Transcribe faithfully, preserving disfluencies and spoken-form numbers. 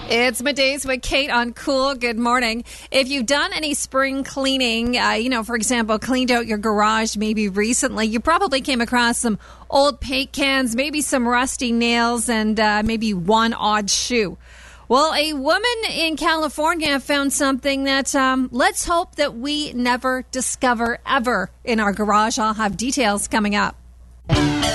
It's Middays with Kate on Cool. Good morning. If you've done any spring cleaning, uh, you know, for example, cleaned out your garage maybe recently, you probably came across some old paint cans, maybe some rusty nails, and uh, maybe one odd shoe. Well, a woman in California found something that um, let's hope that we never discover ever in our garage. I'll have details coming up.